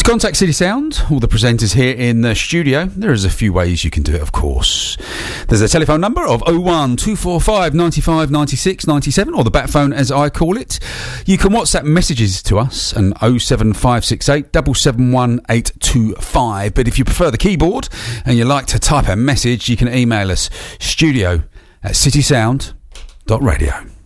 contact City Sound, all the presenters here in the studio, there is a few ways you can do it, of course. There's a telephone number of 01245 95 96 97, or the bat phone as I call it. You can WhatsApp messages to us and 07568 771 825. But if you prefer the keyboard and you like to type a message, you can email us studio@citysound.radio.